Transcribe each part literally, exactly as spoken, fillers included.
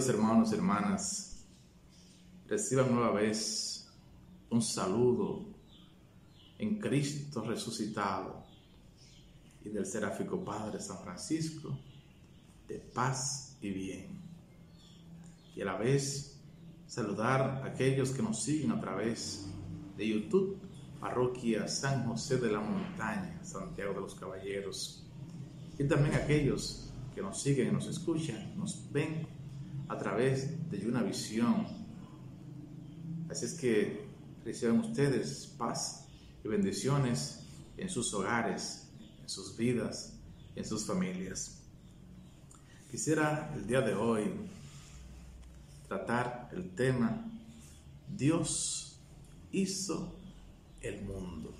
Queridos hermanos y hermanas, reciban nueva vez un saludo en Cristo resucitado y del seráfico Padre San Francisco, de paz y bien. Y a la vez saludar a aquellos que nos siguen a través de YouTube, Parroquia San José de la Montaña, Santiago de los Caballeros, y también a aquellos que nos siguen y nos escuchan, nos ven a través de una visión. Así es que reciban ustedes paz y bendiciones en sus hogares, en sus vidas, en sus familias. Quisiera el día de hoy tratar el tema Dios hizo el mundo.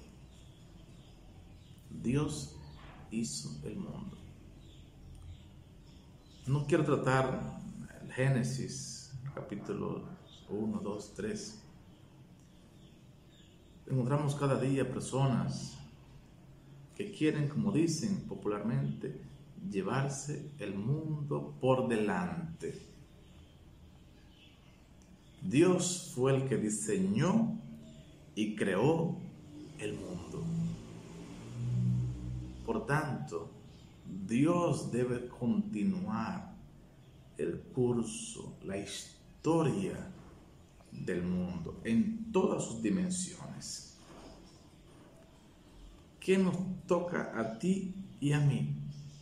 Dios hizo el mundo. No quiero tratar el Génesis, capítulo uno, dos, tres. Encontramos cada día personas que quieren, como dicen popularmente, llevarse el mundo por delante. Dios fue el que diseñó y creó el mundo. Por tanto, Dios debe continuar el curso, la historia del mundo en todas sus dimensiones. ¿Qué nos toca a ti y a mí?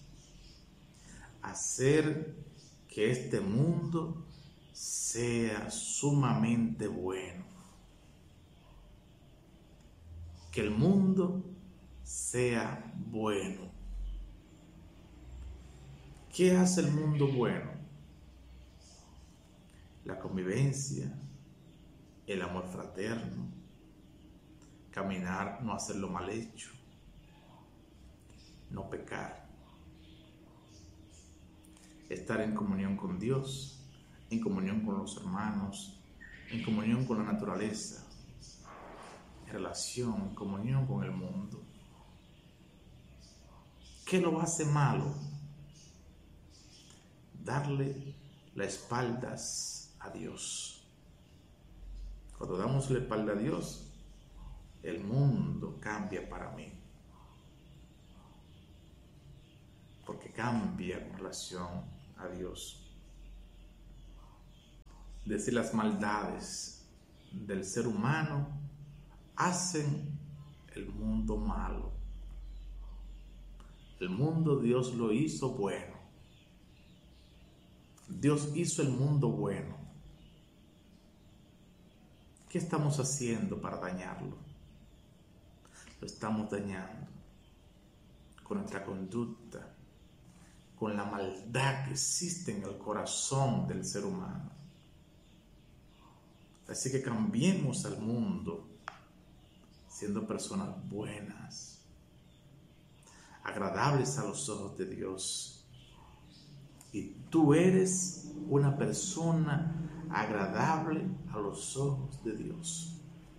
Hacer que este mundo sea sumamente bueno. Que el mundo sea bueno. ¿Qué hace el mundo bueno? La convivencia, el amor fraterno, caminar, no hacer lo mal hecho, no pecar, estar en comunión con Dios, en comunión con los hermanos, en comunión con la naturaleza, en relación, en comunión con el mundo. ¿Qué lo hace malo? Darle las espaldas a Dios. Cuando damos la espalda a Dios, el mundo cambia para mí. Porque cambia con relación a Dios. Es decir, las maldades del ser humano hacen el mundo malo. El mundo Dios lo hizo bueno. Dios hizo el mundo bueno. ¿Qué estamos haciendo para dañarlo? Lo estamos dañando con nuestra conducta, con la maldad que existe en el corazón del ser humano. Así que cambiemos al mundo siendo personas buenas, agradables a los ojos de Dios. Y tú eres una persona agradable a los ojos de Dios.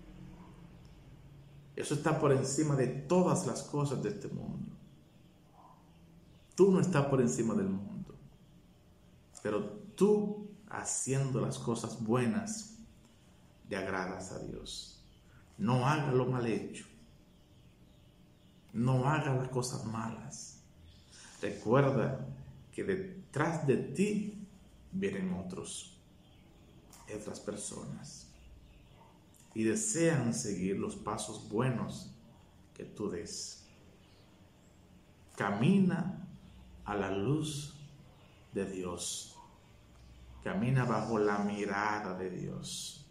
Eso está por encima de todas las cosas de este mundo. Tú no estás por encima del mundo, pero tú, haciendo las cosas buenas, le agradas a Dios. No haga lo mal hecho. No haga las cosas malas. Recuerda que detrás de ti vienen otros, otras personas, y desean seguir los pasos buenos que tú des. Camina a la luz de Dios. Camina bajo la mirada de Dios.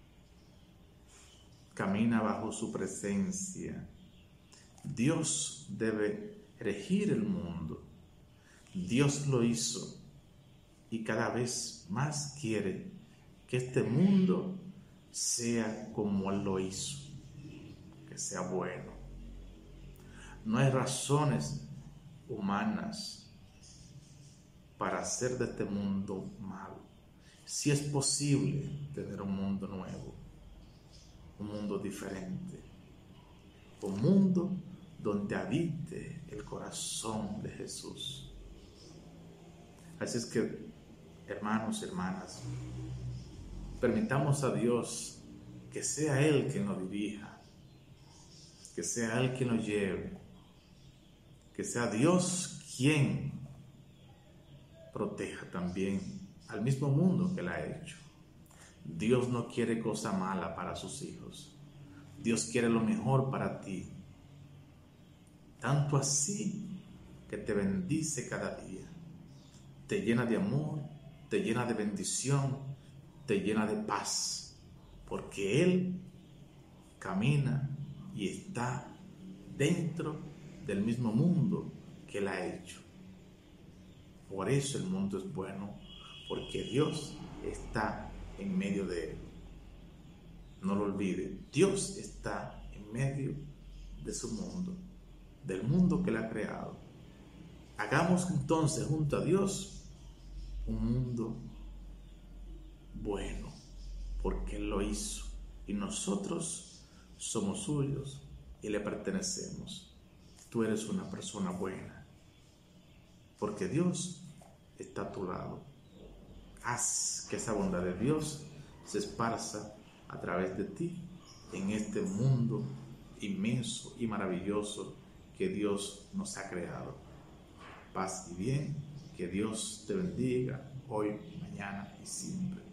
Camina bajo su presencia. Dios debe regir el mundo. Dios lo hizo y cada vez más quiere que este mundo sea como Él lo hizo, que sea bueno. No hay razones humanas para hacer de este mundo malo. Si es posible tener un mundo nuevo, un mundo diferente, un mundo donde habite el corazón de Jesús. Así es que hermanos y hermanas, permitamos a Dios que sea Él quien nos dirija, que sea Él quien nos lleve, que sea Dios quien proteja también al mismo mundo que Él ha hecho. Dios no quiere cosa mala para sus hijos. Dios quiere lo mejor para ti. Tanto así que te bendice cada día. Te llena de amor, te llena de bendición, te llena de paz. Porque Él camina y está dentro del mismo mundo que Él ha hecho. Por eso el mundo es bueno, porque Dios está en medio de él. No lo olvide, Dios está en medio de su mundo, del mundo que Él ha creado. Hagamos entonces junto a Dios un mundo bueno, porque Él lo hizo y nosotros somos suyos y le pertenecemos. Tú eres una persona buena, porque Dios está a tu lado. Haz que esa bondad de Dios se esparza a través de ti en este mundo inmenso y maravilloso que Dios nos ha creado. Paz y bien, que Dios te bendiga hoy, mañana y siempre.